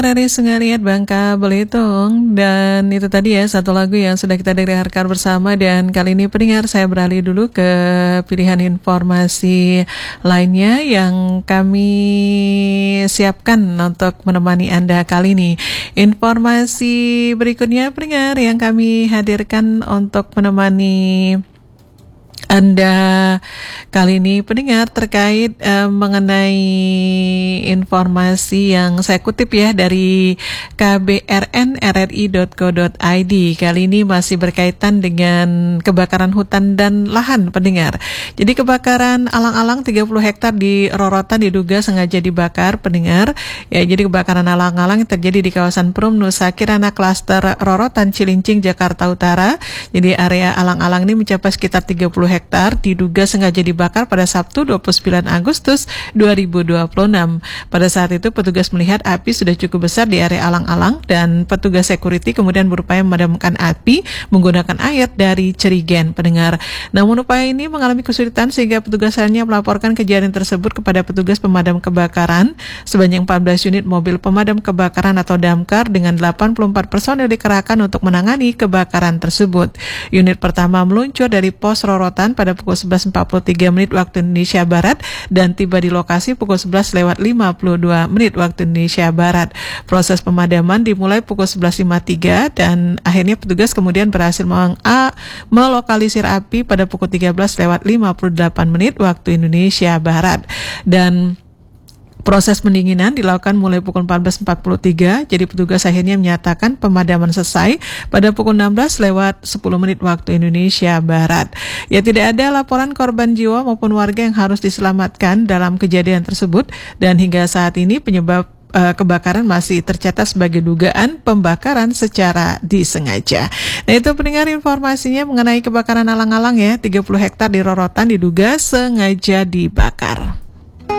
Dari Sengaliat Bangka Belitung. Dan itu tadi ya satu lagu yang sudah kita dengarkan bersama. Dan kali ini pendengar saya beralih dulu ke pilihan informasi lainnya yang kami siapkan untuk menemani Anda kali ini. Informasi berikutnya pendengar yang kami hadirkan untuk menemani Anda kali ini pendengar terkait mengenai informasi yang saya kutip ya dari kbrnrri.co.id. Kali ini masih berkaitan dengan kebakaran hutan dan lahan pendengar. Jadi kebakaran alang-alang 30 hektar di Rorotan diduga sengaja dibakar pendengar. Ya, jadi kebakaran alang-alang terjadi di kawasan Perum Nusa Kirana Klaster Rorotan Cilincing Jakarta Utara. Jadi area alang-alang ini mencapai sekitar 30 hektar diduga sengaja dibakar pada Sabtu 29 Agustus 2026. Pada saat itu petugas melihat api sudah cukup besar di area alang-alang dan petugas security kemudian berupaya memadamkan api menggunakan air dari cerigen pendengar. Namun upaya ini mengalami kesulitan sehingga petugas akhirnya melaporkan kejadian tersebut kepada petugas pemadam kebakaran. Sebanyak 14 unit mobil pemadam kebakaran atau damkar dengan 84 personel dikerahkan untuk menangani kebakaran tersebut. Unit pertama meluncur dari pos Rorotan pada pukul 11.43 menit waktu Indonesia Barat dan tiba di lokasi pukul 11.52 menit waktu Indonesia Barat. Proses pemadaman dimulai pukul 11.53 dan akhirnya petugas kemudian berhasil melokalisir api pada pukul 13.58 menit waktu Indonesia Barat. Dan proses pendinginan dilakukan mulai pukul 14.43, jadi petugas akhirnya menyatakan pemadaman selesai pada pukul 16.10 menit waktu Indonesia Barat. Ya, tidak ada laporan korban jiwa maupun warga yang harus diselamatkan dalam kejadian tersebut dan hingga saat ini penyebab kebakaran masih tercatat sebagai dugaan pembakaran secara disengaja. Nah, itu pendengar informasinya mengenai kebakaran alang-alang ya, 30 hektar di Rorotan diduga sengaja dibakar.